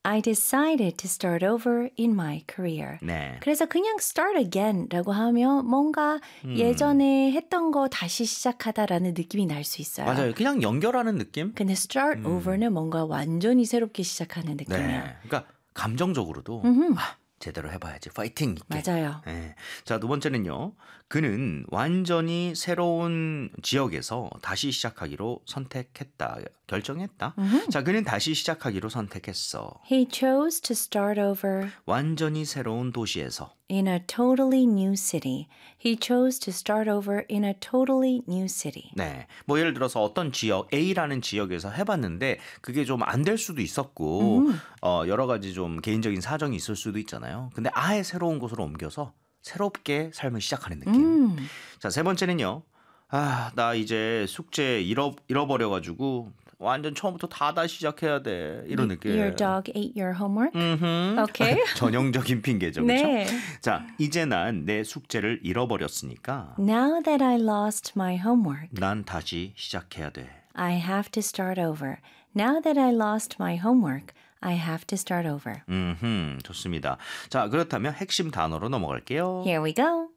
I decided to start over in my career. 네. 그래서 그냥 start again라고 하면 뭔가 예전에 했던 거 다시 시작하다라는 느낌이 날 수 있어요. 맞아요. 그냥 연결하는 느낌? 근데 start over는 뭔가 완전히 새롭게 시작하는 느낌이에요. 네. 그러니까 감정적으로도 제대로 해봐야지. 파이팅 있게. 맞아요. 네. 자, 두 번째는요. 그는 완전히 새로운 지역에서 다시 시작하기로 선택했다. 결정했다. 자, 그는 다시 시작하기로 선택했어. He chose to start over 완전히 새로운 도시에서. in a totally new city. He chose to start over in a totally new city. 네. 뭐 예를 들어서 어떤 지역, A라는 지역에서 해봤는데 그게 좀 안 될 수도 있었고 여러 가지 좀 개인적인 사정이 있을 수도 있잖아요. 근데 아예 새로운 곳으로 옮겨서 새롭게 삶을 시작하는 느낌. 자, 세 번째는요. 아, 나 이제 숙제 잃어버려가지고 완전 처음부터 다시 시작해야 돼. 이런 느낌. Your dog ate your homework? Okay. 전형적인 핑계죠. 그렇죠? 네. 자, 이제 난 내 숙제를 잃어버렸으니까 Now that I lost my homework, 난 다시 시작해야 돼. I have to start over. Now that I lost my homework, I have to start over. 좋습니다. 자, 그렇다면 핵심 단어로 넘어갈게요. Here we go.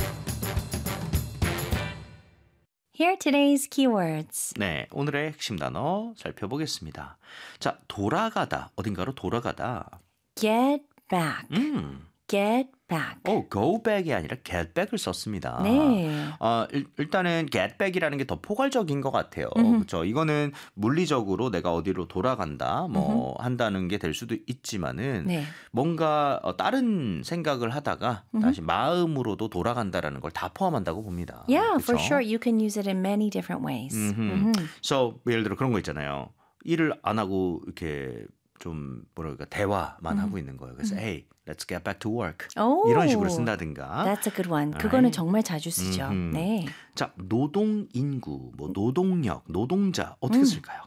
Here are today's keywords. 네, 오늘의 핵심 단어 살펴보겠습니다. 자, 돌아가다, 어딘가로 돌아가다. Get back. Get back. go back이 아니라 get back을 썼습니다. 네. 일단은 get back이라는 게 더 포괄적인 것 같아요. 그렇죠? 이거는 물리적으로 내가 어디로 돌아간다, 뭐 한다는 게 될 수도 있지만은 네. 뭔가 다른 생각을 하다가 다시 마음으로도 돌아간다라는 걸 다 포함한다고 봅니다. Yeah, 그쵸? for sure. You can use it in many different ways. So 예를 들어 그런 거 있잖아요. 일을 안 하고 이렇게 좀 뭐랄까 대화만 하고 있는 거예요. 그래서 hey, let's get back to work. Oh, 이런 식으로 쓴다든가. That's a good one. 그거는 정말 자주 쓰죠. 네. 자, 노동 인구, 뭐 노동력, 노동자 어떻게 쓸까요?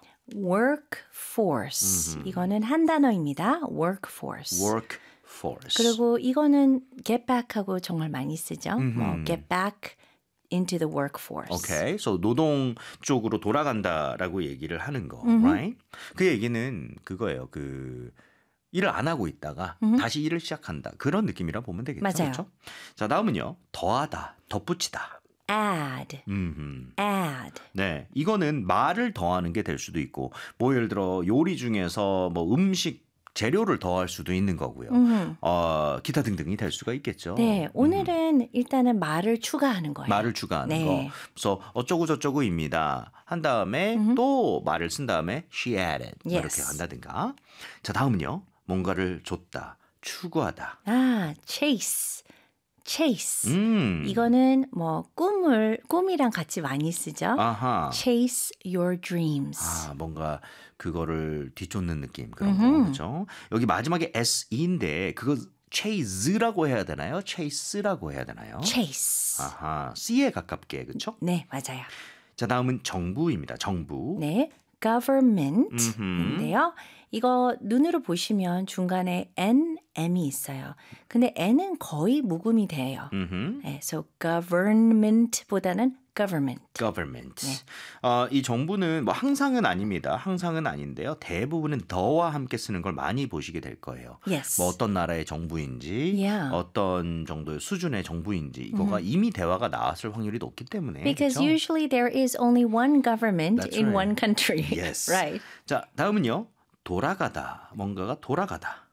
workforce. 이거는 한 단어입니다. workforce. workforce. 그리고 이거는 get back하고 정말 많이 쓰죠. 뭐 get back into the workforce. 오케이. So 노동 쪽으로 돌아간다라고 얘기를 하는 거. right? 그 얘기는 그거예요. 그 일을 안 하고 있다가 다시 일을 시작한다. 그런 느낌이라 보면 되겠죠. 맞아요. 그렇죠? 자, 다음은요. 더하다, 덧붙이다. add. add. 네, 이거는 말을 더하는 게 될 수도 있고, 뭐 예를 들어 요리 중에서 뭐 음식 재료를 더할 수도 있는 거고요. 기타 등등이 될 수가 있겠죠. 네, 오늘은 일단은 말을 추가하는 거예요. 말을 추가하는 네. 거. 그래서 어쩌고 저쩌고입니다. 한 다음에 또 말을 쓴 다음에 she added Yes. 이렇게 간다든가. 자, 다음은요. 뭔가를 줬다, 추구하다. 아, chase. chase. 이거는 뭐 꿈이랑 같이 많이 쓰죠. 아하. chase your dreams. 아, 뭔가 그거를 뒤쫓는 느낌 그런 거 그렇죠? 여기 마지막에 SE인데 그거 chase라고 해야 되나요? chase라고 해야 되나요? chase. 아하, C에 가깝게 그렇죠? 네, 맞아요. 자, 다음은 정부입니다. 정부. 네, government인데요. 이거 눈으로 보시면 중간에 N, M이 있어요. 근데 N은 거의 묵음이 돼요. 네, so government보다는 government. government. 네. 이 정부는 뭐 항상은 아닙니다. 항상은 아닌데요. 대부분은 더와 함께 쓰는 걸 많이 보시게 될 거예요. Yes. 뭐 어떤 나라의 정부인지 Yeah. 어떤 정도의 수준의 정부인지 이거가 이미 대화가 나왔을 확률이 높기 때문에 Because 그렇죠? usually there is only one government That's in right. one country. Yes. right. 자, 다음은요. 돌아가다. 뭔가가 돌아가다.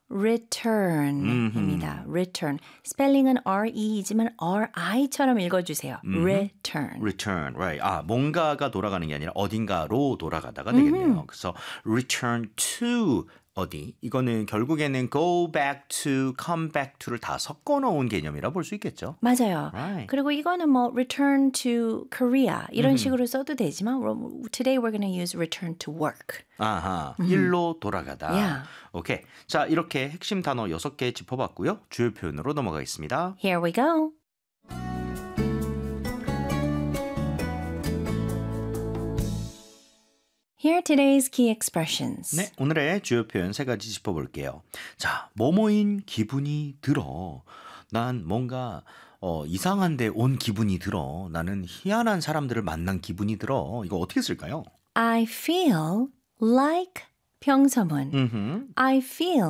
return입니다. return. 스펠링은 R-E이지만 R-I처럼 읽어주세요. return. return, right. 아, 뭔가가 돌아가는 게 아니라 어딘가로 돌아가다가 되겠네요. 그래서 return to 어디? 이거는 결국에는 go back to, come back to를 다 섞어 놓은 개념이라 볼 수 있겠죠. 맞아요. Right. 그리고 이거는 뭐 return to Korea 이런 식으로 써도 되지만 today we're going to use return to work. 아하, 일로 돌아가다. Yeah. 오케이. 자, 이렇게 핵심 단어 6개 짚어봤고요. 주요 표현으로 넘어가겠습니다. Here we go. Here are today's key expressions. 네, 오늘의 주요 표현 3가지 짚어볼게요. 자, 뭐뭐인 기분이 들어. 난 뭔가 이상한데 온 기분이 들어. 나는 희한한 사람들을 만난 기분이 들어. 이거 어떻게 쓸까요? I feel like 평서문. I feel